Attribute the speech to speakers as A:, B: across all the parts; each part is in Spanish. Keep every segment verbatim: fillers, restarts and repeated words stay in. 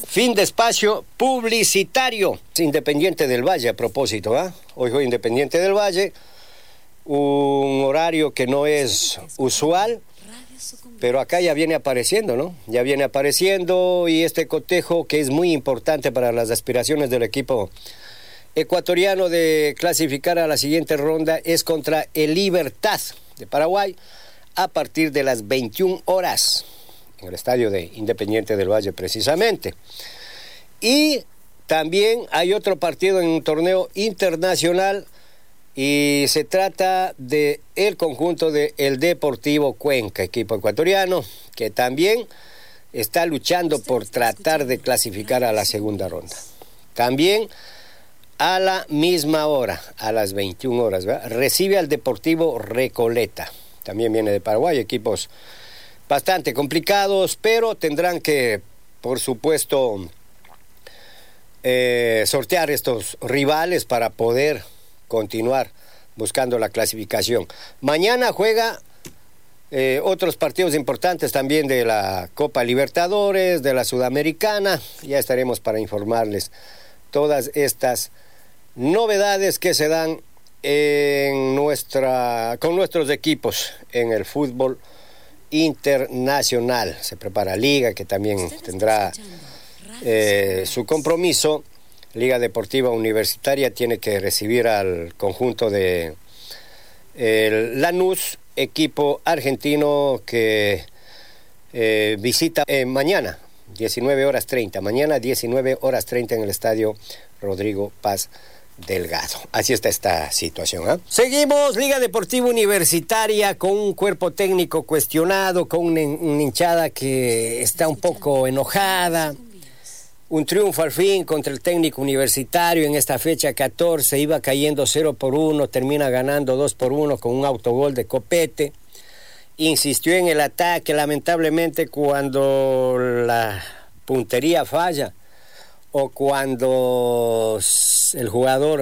A: Fin de espacio publicitario. Independiente del Valle, a propósito, ¿ah? ¿eh? Hoy juega Independiente del Valle, un horario que no es usual, pero acá ya viene apareciendo, ¿no? Ya viene apareciendo y este cotejo que es muy importante para las aspiraciones del equipo ecuatoriano de clasificar a la siguiente ronda es contra el Libertad de Paraguay a partir de las veintiuna horas. En el estadio de Independiente del Valle precisamente. Y también hay otro partido en un torneo internacional y se trata de el conjunto de el Deportivo Cuenca, equipo ecuatoriano, que también está luchando por tratar de clasificar a la segunda ronda. También a la misma hora, a las veintiuna horas, ¿verdad? Recibe al Deportivo Recoleta. También viene de Paraguay, equipos bastante complicados, pero tendrán que, por supuesto, eh, sortear estos rivales para poder continuar buscando la clasificación. Mañana juega eh, otros partidos importantes también de la Copa Libertadores, de la Sudamericana. Ya estaremos para informarles todas estas novedades que se dan en nuestra, con nuestros equipos en el fútbol internacional. Se prepara Liga, que también tendrá eh, su compromiso. Liga Deportiva Universitaria tiene que recibir al conjunto de el Lanús, equipo argentino que eh, visita eh, mañana, diecinueve horas treinta, mañana diecinueve horas treinta en el estadio Rodrigo Paz Delgado. Así está esta situación, ¿eh? Seguimos, Liga Deportiva Universitaria con un cuerpo técnico cuestionado, con una, una hinchada que está un poco enojada. Un triunfo al fin contra el técnico universitario en esta fecha catorce, iba cayendo cero por uno, termina ganando dos por uno con un autogol de Copete. Insistió en el ataque, lamentablemente cuando la puntería falla o cuando el jugador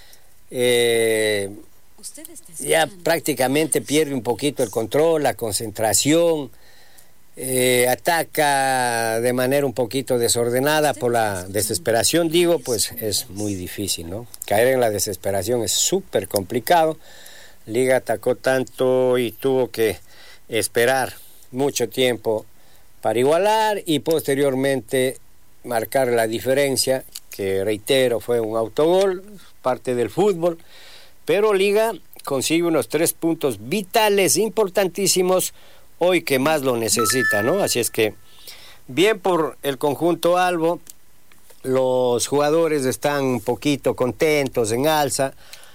A: eh, ya prácticamente pierde un poquito el control, la concentración, eh, ataca de manera un poquito desordenada por la desesperación, digo, pues es muy difícil, ¿no? Caer en la desesperación es súper complicado. Liga atacó tanto y tuvo que esperar mucho tiempo para igualar y posteriormente marcar la diferencia, que reitero fue un autogol, parte del fútbol, pero Liga consigue unos tres puntos vitales, importantísimos, hoy que más lo necesita, ¿no? Así es que, bien por el conjunto albo, los jugadores están un poquito contentos, en alza,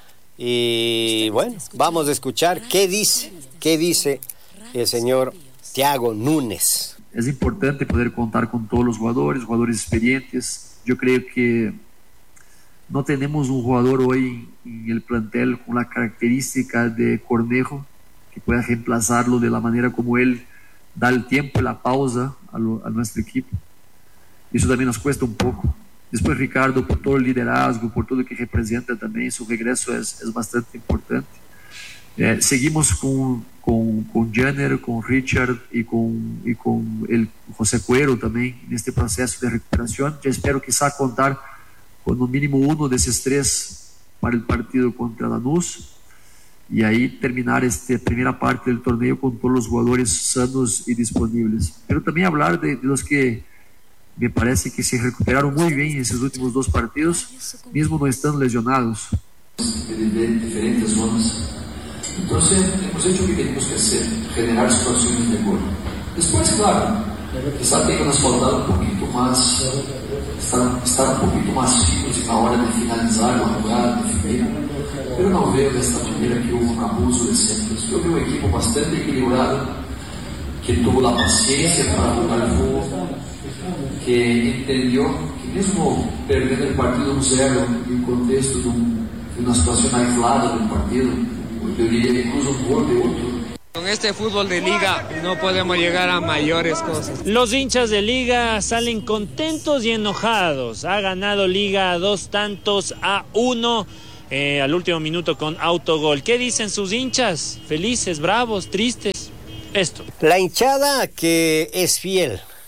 A: y bueno, vamos a escuchar qué dice, qué dice el señor Thiago Núñez.
B: Es importante poder contar con todos los jugadores, jugadores experientes. Yo creo que no tenemos un jugador hoy en el plantel con la característica de Cornejo que pueda reemplazarlo de la manera como él da el tiempo y la pausa a, lo, a nuestro equipo. Eso también nos cuesta un poco. Después Ricardo, por todo el liderazgo, por todo lo que representa también, su regreso es, es bastante importante. Eh, seguimos con, con, con Jenner, con Richard y con, y con el José Cuero también en este proceso de recuperación. Yo espero quizá contar con no mínimo uno de esos tres para el partido contra Lanús y ahí terminar esta primera parte del torneo con todos los jugadores sanos y disponibles. Pero también hablar de, de los que me parece que se recuperaron muy bien en esos últimos dos partidos, mismo no están lesionados.
C: De diferentes zonas. Entonces, hemos hecho lo que tenemos que hacer, generar situaciones de gol. Después, claro, quizá tenga nos faltado un poquito más, estar, estar un poquito más finos a la hora de finalizar la jugada, definir. Pero não vejo desta maneira que houve um abuso de centros. Eu vi um equipo bastante equilibrado, que tuvo a paciência para jogar o jogo, que entendeu que mesmo perdendo o partido um zero, em contexto de, um, de uma situação aislada do partido, eu diria incluso um gol de outro.
D: Con este fútbol de liga no podemos llegar a mayores cosas.
E: Los hinchas de Liga salen contentos y enojados. Ha ganado Liga dos tantos a uno eh, al último minuto con autogol. ¿Qué dicen sus hinchas? ¿Felices, bravos, tristes? Esto.
A: La hinchada que es fiel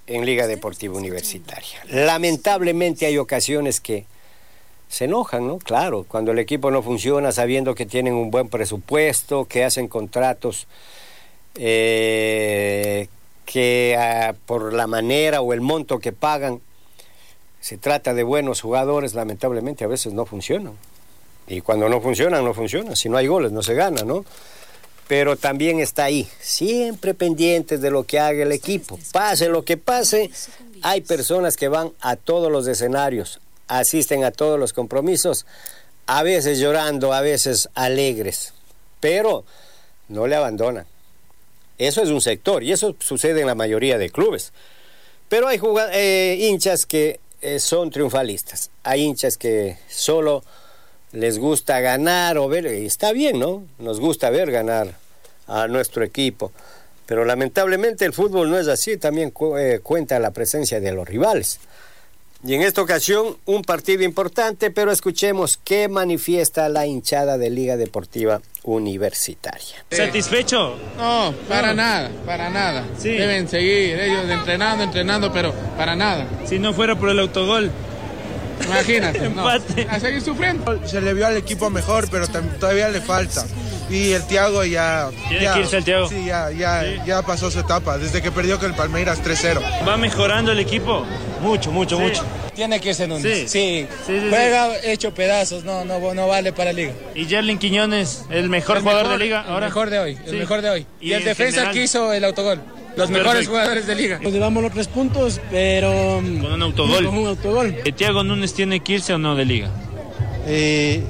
A: en Liga Deportiva Universitaria. Lamentablemente hay ocasiones que se enojan, ¿no? Claro, cuando el equipo no funciona, sabiendo que tienen un buen presupuesto, que hacen contratos eh, que uh, por la manera o el monto que pagan, se trata de buenos jugadores, lamentablemente a veces no funcionan. Y cuando no funcionan, no funcionan. Si no hay goles, no se gana, ¿no? Pero también está ahí, siempre pendientes de lo que haga el equipo. Pase lo que pase, hay personas que van a todos los escenarios, asisten a todos los compromisos, a veces llorando, a veces alegres, pero no le abandonan. Eso es un sector y eso sucede en la mayoría de clubes. Pero hay jugad- eh, hinchas que eh, son triunfalistas, hay hinchas que solo les gusta ganar o ver, y está bien, ¿no? Nos gusta ver ganar a nuestro equipo, pero lamentablemente el fútbol no es así, también cu- eh, cuenta la presencia de los rivales. Y en esta ocasión, un partido importante, pero escuchemos qué manifiesta la hinchada de Liga Deportiva Universitaria.
E: ¿Satisfecho?
F: No, para no. nada, para nada.
E: Sí.
F: Deben seguir ellos entrenando, entrenando, pero para nada.
E: Si no fuera por el autogol.
F: Imagínate,
E: empate.
F: No. A seguir sufriendo.
G: Se le vio al equipo mejor, pero todavía le falta. Y el Thiago ya...
E: ¿Tiene
G: ya,
E: que irse el Thiago?
G: Sí, ya, ya,
E: ¿Sí?
G: ya pasó su etapa, desde que perdió con el Palmeiras tres cero.
E: ¿Va mejorando el equipo?
H: Mucho, mucho,
E: Sí.
H: mucho. Tiene que irse Núñez.
E: Sí.
H: Sí,
E: Sí, sí,
H: juega sí. hecho pedazos, no, no, no vale para Liga.
E: ¿Y Jerlin Quiñones, el mejor
H: el
E: jugador
H: mejor,
E: de Liga?
H: El
E: ahora
H: mejor de hoy, el
E: sí.
H: mejor de hoy. Y,
E: y
H: el defensa
E: general,
H: que hizo el autogol. Los
E: Perfecto.
H: mejores jugadores de Liga.
I: Nos llevamos los tres puntos, pero...
E: Con un autogol.
I: Con un autogol.
E: ¿Thiago Núñez tiene que irse o no de Liga?
J: Eh,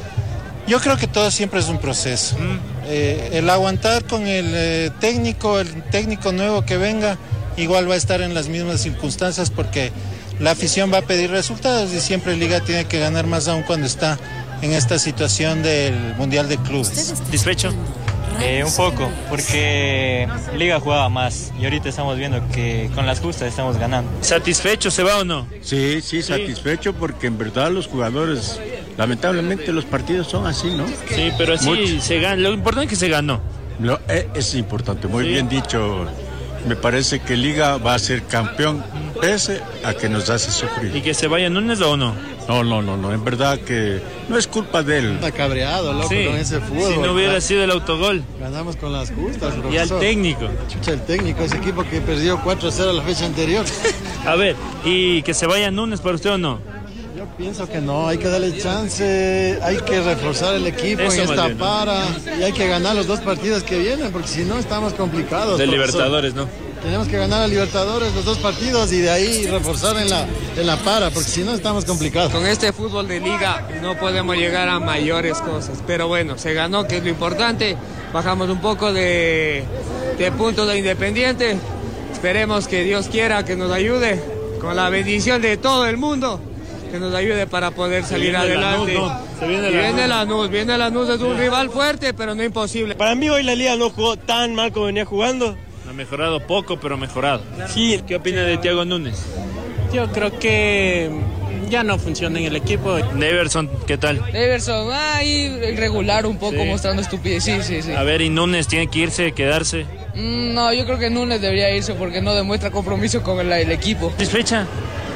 J: yo creo que todo siempre es un proceso. Mm. Eh, el aguantar con el eh, técnico, el técnico nuevo que venga, igual va a estar en las mismas circunstancias porque la afición va a pedir resultados y siempre Liga tiene que ganar más aún cuando está en esta situación del Mundial de Clubes.
E: ¿Satisfecho?
K: Eh, un poco, porque Liga jugaba más y ahorita estamos viendo que con las justas estamos ganando.
E: ¿Satisfecho se va o no?
L: Sí, sí,
E: Sí.
L: satisfecho porque en verdad los jugadores, lamentablemente los partidos son así, ¿no?
E: Sí, pero así
L: Mucho.
E: se gana. Lo importante es que se ganó.
L: Lo, eh, es importante, muy
E: Sí.
L: bien dicho. Me parece que Liga va a ser campeón pese a que nos hace sufrir.
E: ¿Y que se vaya Núñez o no?
L: No, no, no, no, en verdad que no es culpa de él.
I: Está cabreado, loco,
E: Sí.
I: con ese fútbol.
E: Si no hubiera sido el autogol.
I: Ganamos con las justas, profesor.
E: Y al técnico.
I: Chucha, el técnico, ese equipo que perdió cuatro a cero la fecha anterior.
E: A ver, ¿y que se vaya Núñez para usted o no?
I: Yo pienso que no, hay que darle chance, hay que reforzar el equipo
E: Eso
I: en
E: más
I: esta
E: bien, ¿no?
I: para y hay que ganar los dos partidos que vienen, porque si no estamos complicados.
E: De
I: profesor.
E: Libertadores, ¿no?
I: Tenemos que ganar a Libertadores los dos partidos y de ahí reforzar en la, en la para, porque si no estamos complicados.
D: Con este fútbol de liga no podemos llegar a mayores cosas, pero bueno, se ganó, que es lo importante. Bajamos un poco de, de puntos de Independiente. Esperemos que Dios quiera que nos ayude, con la bendición de todo el mundo, que nos ayude para poder salir
E: viene
D: adelante.
E: Lanús, ¿no? Se viene
D: Y viene
E: Lanús.
D: Lanús, viene Lanús, es un rival fuerte, pero no imposible.
M: Para mí hoy la liga no jugó tan mal como venía jugando.
E: Ha mejorado poco, pero mejorado.
M: Sí.
E: ¿Qué opina de Thiago Núñez?
N: Yo creo que ya no funciona en el equipo.
E: Neverson, ¿qué tal?
O: Neverson, ahí irregular un poco,
E: Sí.
O: mostrando estupidez. Sí, sí, sí.
E: A ver, ¿y Núñez tiene que irse, quedarse?
O: Mm, no, yo creo que Núñez debería irse porque no demuestra compromiso con el, el equipo.
E: ¿Satisfecha?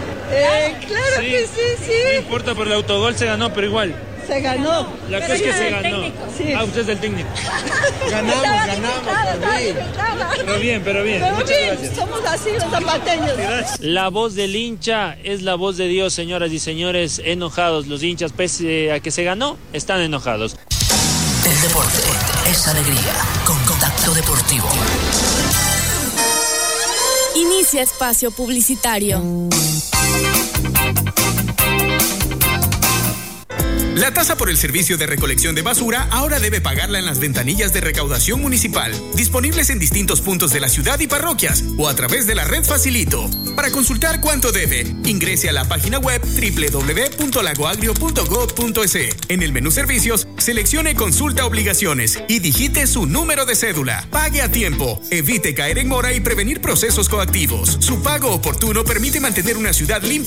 P: Eh, claro
E: Sí.
P: que sí, sí.
E: No importa, por el autogol se ganó, pero igual.
P: Se ganó.
E: La cosa es que se ganó.
P: Sí.
E: Ah, usted es el técnico.
P: Ganamos,
E: Estaba
P: ganamos.
E: limitada,
P: Estaba
E: bien.
P: limitada.
E: Pero bien, pero bien.
P: Pero
E: Muchas
P: bien,
E: gracias.
P: somos así los zapateños.
E: La voz del hincha es la voz de Dios, señoras y señores, enojados. Los hinchas, pese a que se ganó, están enojados.
Q: El deporte es alegría, con Contacto Deportivo.
R: Inicia espacio publicitario.
S: La tasa por el servicio de recolección de basura ahora debe pagarla en las ventanillas de recaudación municipal, disponibles en distintos puntos de la ciudad y parroquias, o a través de la red Facilito. Para consultar cuánto debe, ingrese a la página web doble u doble u doble u punto lagoagrio punto gob punto es. En el menú Servicios, seleccione Consulta Obligaciones y digite su número de cédula. Pague a tiempo, evite caer en mora y prevenir procesos coactivos. Su pago oportuno permite mantener una ciudad limpia